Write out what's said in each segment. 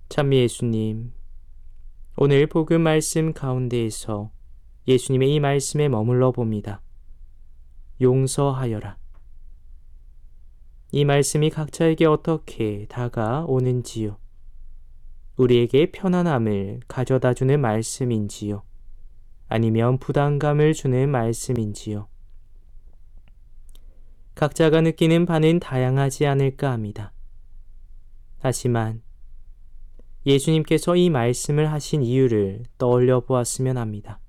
찬미 예수님, 오늘 복음 말씀 가운데에서 예수님의 이 말씀에 머물러 봅니다. 용서하여라. 이 말씀이 각자에게 어떻게 다가오는지요? 우리에게 편안함을 가져다주는 말씀인지요? 아니면 부담감을 주는 말씀인지요? 각자가 느끼는 바는 다양하지 않을까 합니다. 하지만 예수님께서 이 말씀을 하신 이유를 떠올려 보았으면 합니다.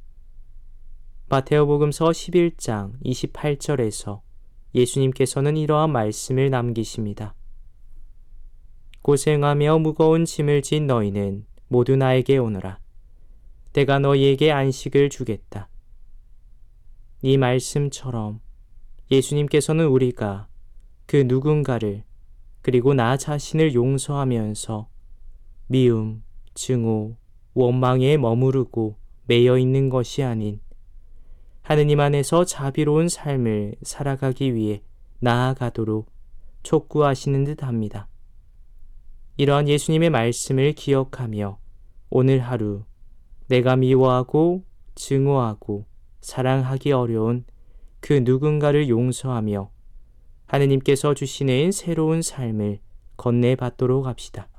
마테오복음서 11장 28절에서 예수님께서는 이러한 말씀을 남기십니다. 고생하며 무거운 짐을 진 너희는 모두 나에게 오너라. 내가 너희에게 안식을 주겠다. 이 말씀처럼 예수님께서는 우리가 그 누군가를 그리고 나 자신을 용서하면서 미움, 증오, 원망에 머무르고 매여 있는 것이 아닌 하느님 안에서 자비로운 삶을 살아가기 위해 나아가도록 촉구하시는 듯 합니다. 이러한 예수님의 말씀을 기억하며 오늘 하루 내가 미워하고 증오하고 사랑하기 어려운 그 누군가를 용서하며 하느님께서 주시는 새로운 삶을 건네받도록 합시다.